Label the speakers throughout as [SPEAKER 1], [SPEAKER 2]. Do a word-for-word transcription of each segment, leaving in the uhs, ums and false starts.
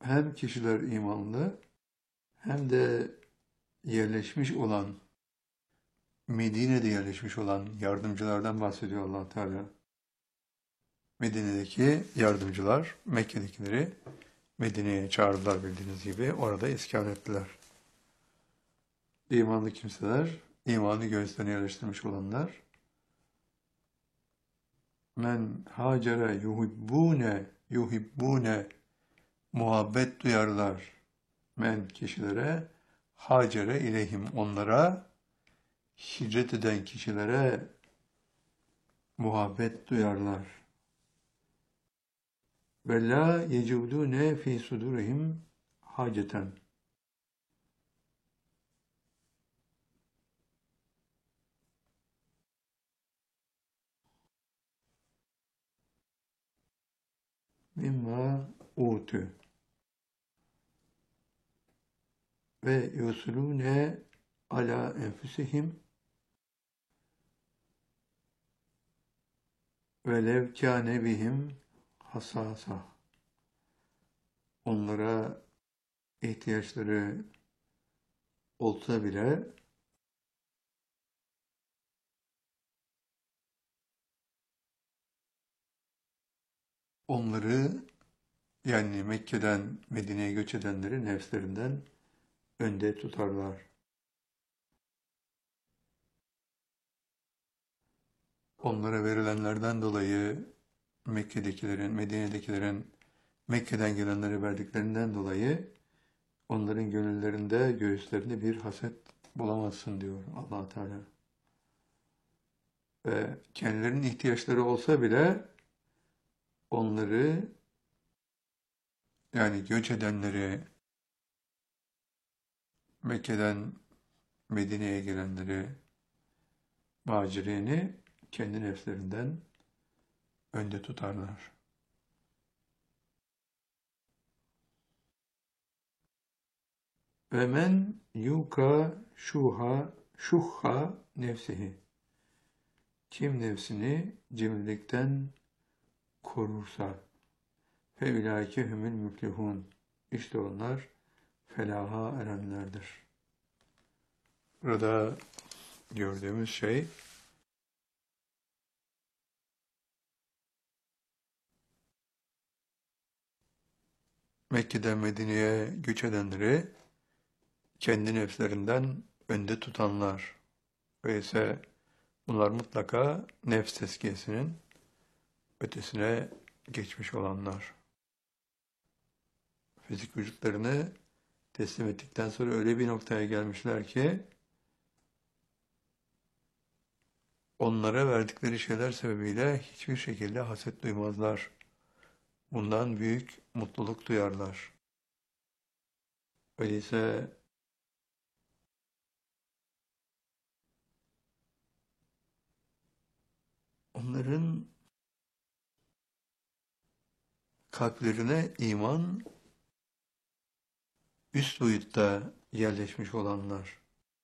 [SPEAKER 1] hem kişiler imanlı hem de yerleşmiş olan, Medine'de yerleşmiş olan yardımcılardan bahsediyor Allah Teala. Medine'deki yardımcılar Mekke'dekileri Medine'ye çağırdılar bildiğiniz gibi. Orada iskan ettiler. İmanlı kimseler, imanı göğüslerine yerleştirmiş olanlar, men hacere yuhibbune yuhibbune muhabbet duyarlar. Men kişilere, hacere ileyhim onlara, hicret eden kişilere muhabbet duyarlar. Ve la yecudune fi sudurihim haceten. Mimma utu. Ve yusulune ala enfusihim ve lev kâne bihim hasasa. Onlara ihtiyaçları olsa bile onları, yani Mekke'den Medine'ye göç edenleri nefslerinden önde tutarlar. Onlara verilenlerden dolayı Mekke'dekilerin, Medine'dekilerin Mekke'den gelenlere verdiklerinden dolayı onların gönüllerinde, göğüslerinde bir haset bulamazsın diyor Allah Teala. Ve kendilerinin ihtiyaçları olsa bile onları, yani göç edenleri, Mekke'den Medine'ye gelenleri, muhacirini kendi nefslerinden önde tutarlar. Ve men yuka şuha şuhha nefsihi. Kim nefsini cimrilikten korursa fe ulaike humul müflihun. İşte onlar felaha erenlerdir. Burada gördüğümüz şey Mekke'den Medine'ye göç edenleri kendi nefslerinden önde tutanlar. Öyleyse bunlar mutlaka nefs tezkiyesinin ötesine geçmiş olanlar. Fizik vücutlarını teslim ettikten sonra öyle bir noktaya gelmişler ki onlara verdikleri şeyler sebebiyle hiçbir şekilde haset duymazlar. Bundan büyük mutluluk duyarlar. Öyleyse onların kalplerine iman üst boyutta yerleşmiş olanlar.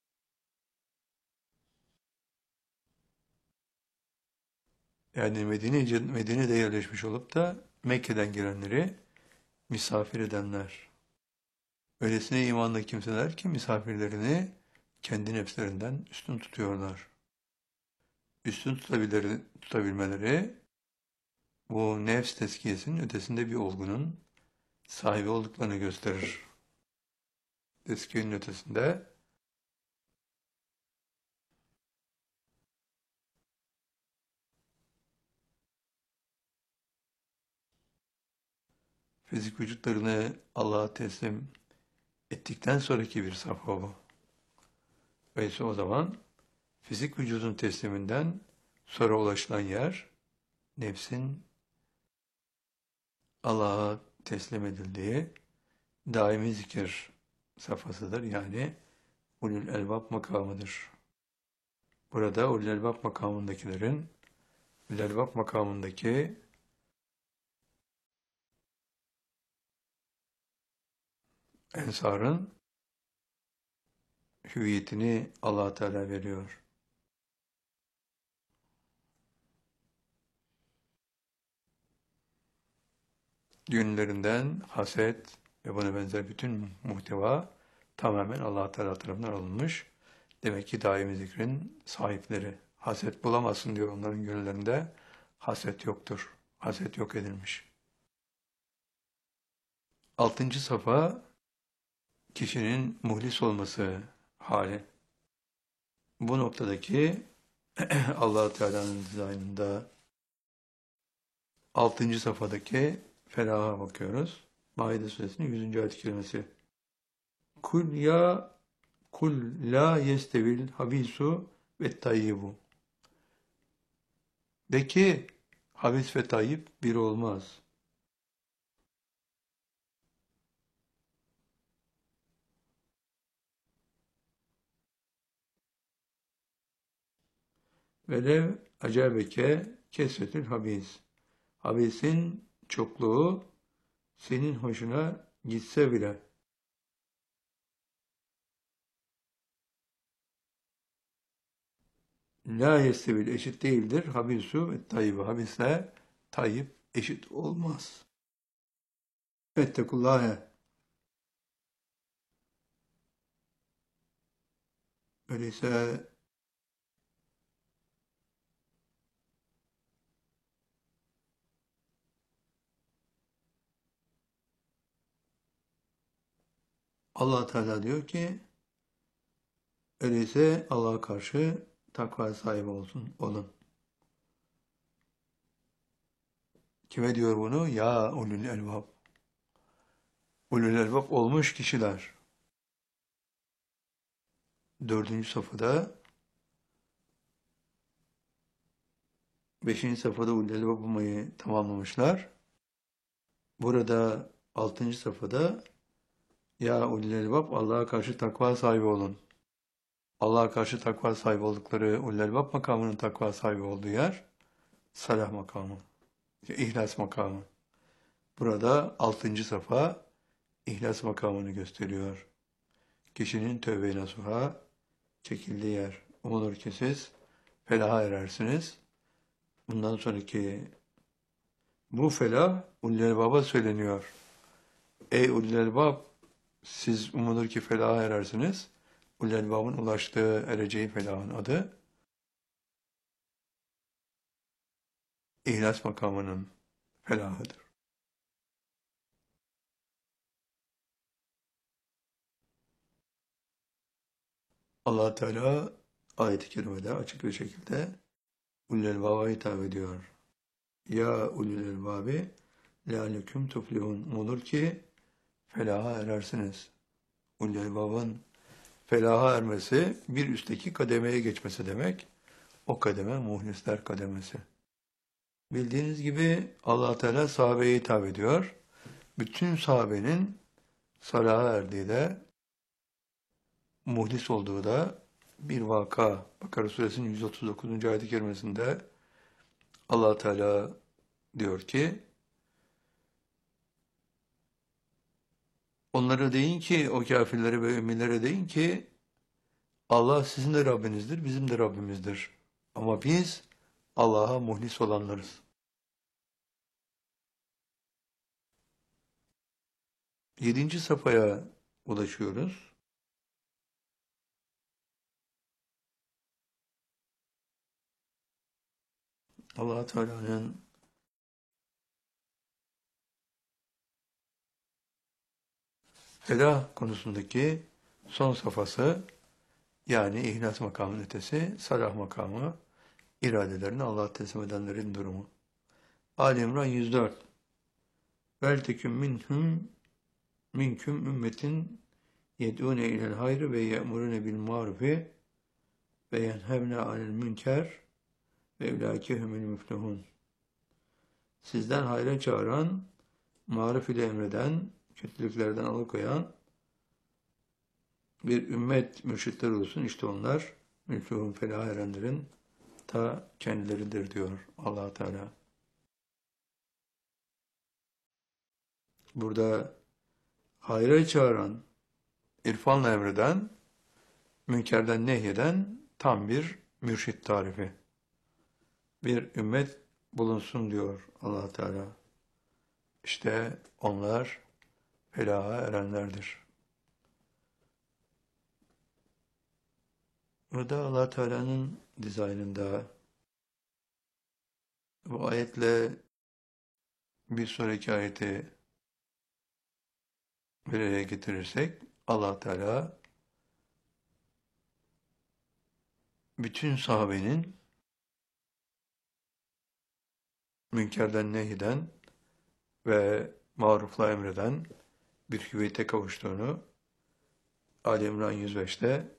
[SPEAKER 1] Yani Medine, Medine'de yerleşmiş olup da Mekke'den gelenleri misafir edenler. Öylesine imanlı kimseler ki misafirlerini kendi nefslerinden üstün tutuyorlar. Üstün tutabilmeleri bu nefs tezkiyesinin ötesinde bir olgunun sahibi olduklarını gösterir. Tezkiyenin ötesinde fizik vücutlarını Allah'a teslim ettikten sonraki bir safha bu. Öyleyse o zaman fizik vücudun tesliminden sonra ulaşılan yer nefsin Allah'a teslim edildiği daimi zikir safhasıdır. Yani ulul elbab makamıdır. Burada ulul elbab makamındakilerin ulul elbab makamındaki ensarın hüviyetini Allah Teala veriyor. Gönüllerinden haset, ve buna benzer bütün muhteva tamamen Allah Teala tarafından alınmış. Demek ki daimi zikrin sahipleri haset bulamazsın diyor onların gönüllerinde. Haset yoktur. Haset yok edilmiş. Altıncı safa kişinin muhlis olması hali. Bu noktadaki Allah Teala'nın dizaynında altıncı safhadaki felaha bakıyoruz. Maide suresinin yüzüncü ayet-i kerimesi. Kul ya kul la yestevil habisu ve tayyibu. De ki habis ve tayyib bir olmaz. Velev acabeke kesretül habis. Habisin çokluğu senin hoşuna gitse bile. La yestevil eşit değildir. Habisu ve tayyibu. Habisle tayyib eşit olmaz. Fettekullâhe. Öyleyse Allah Teala diyor ki öyleyse Allah'a karşı takva sahibi olsun, olun. Kime diyor bunu? Ya ulul elbab. Ulul elbab olmuş kişiler. Dördüncü safhada, beşinci safhada ulul elbab olmayı tamamlamışlar. Burada altıncı safhada ya ulul elbab Allah'a karşı takva sahibi olun. Allah'a karşı takva sahibi oldukları ulul elbab makamının takva sahibi olduğu yer salah makamı, ihlas makamı. Burada altıncı safa ihlas makamını gösteriyor. Kişinin tövbe-i nasuha çekildiği yer. Umulur ki siz felaha erersiniz. Bundan sonraki bu felah ulul elbaba söyleniyor. Ey ulul elbab, siz umulur ki felaha erersiniz. Ulul elbabın ulaştığı ereceği felahın adı İhlas makamının felahıdır. Allah Teala ayet-i kerimede açık bir şekilde ulul elbaba hitap ediyor. Ya ulul elbabi lealeküm tuflihun. Olur ki felaha erersiniz. Ulul elbabın felaha ermesi bir üstteki kademeye geçmesi demek. O kademe muhlisler kademesi. Bildiğiniz gibi Allah Teala sahabeye hitap ediyor. Bütün sahabenin salaha erdiği de muhlis olduğu da bir vaka. Bakara suresinin yüz otuz dokuzuncu ayet-i kerimesinde Allah Teala diyor ki onlara deyin ki, o kafirlere ve ümmilere deyin ki Allah sizin de Rabbinizdir, bizim de Rabbimizdir. Ama biz Allah'a muhlis olanlarız. Yedinci safhaya ulaşıyoruz. Allah Teala'nın felah konusundaki son safhası, yani ihlas makamının ötesi, salah makamı, iradelerini Allah'a teslim edenlerin durumu. Ali İmran yüz dört. Velteküm minhum minküm ümmetin yed'ûne ilel hayri ve ye'murune bil marufi ve yenhevne anil münker ve ulâke humul müflihûn. Sizden hayra çağıran, maruf ile emreden, kötülüklerden alıkoyan bir ümmet mürşitler olsun. İşte onlar müflihûn, felah erenlerin ta kendileridir diyor Allah Teala. Burada hayra çağıran, irfanla emreden, münkerden nehyeden tam bir mürşit tarifi. Bir ümmet bulunsun diyor Allah Teala. İşte onlar felaha erenlerdir. Burada Allah Teala'nın dizaynında bu ayetle bir sonraki ayeti bir araya getirirsek Allah Teala bütün sahabenin münkerden nehyeden ve marufla emreden bir hüviyete kavuştuğunu Ali İmran yüz beşte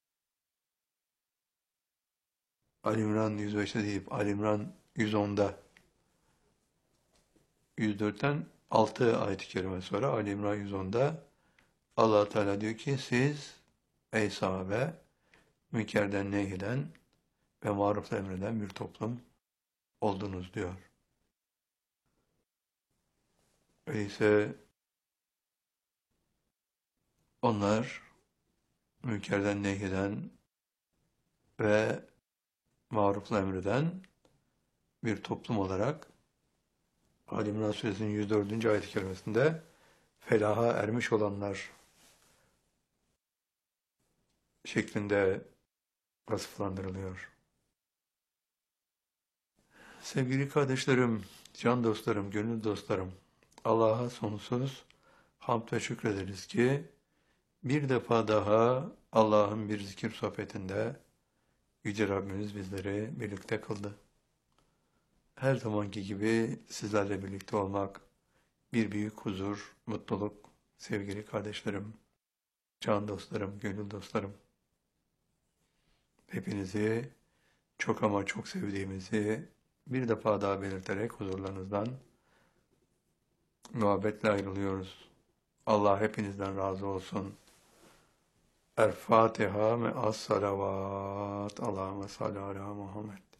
[SPEAKER 1] Ali İmran yüz beşte deyip Ali İmran yüz onda yüz dörtten altı ayet-i kerime sonra Ali İmran yüz onda Allah Teala diyor ki siz ey sahabe münkerden nehyeden ve marufla emreden bir toplum oldunuz diyor. Öyleyse onlar münkerden nehyeden ve marufla emreden bir toplum olarak Ali İmran Suresinin yüz dördüncü ayet-i kerimesinde felaha ermiş olanlar şeklinde vasıflandırılıyor. Sevgili kardeşlerim, can dostlarım, gönül dostlarım, Allah'a sonsuz hamd ve şükrederiz ki bir defa daha Allah'ın bir zikir sohbetinde Yüce Rabbimiz bizleri birlikte kıldı. Her zamanki gibi sizlerle birlikte olmak bir büyük huzur, mutluluk sevgili kardeşlerim, can dostlarım, gönül dostlarım. Hepinizi çok ama çok sevdiğimizi bir defa daha belirterek huzurlarınızdan muhabbetle ayrılıyoruz. Allah hepinizden razı olsun. El Fatiha ve as salavat. Allahümme salli ala Muhammed.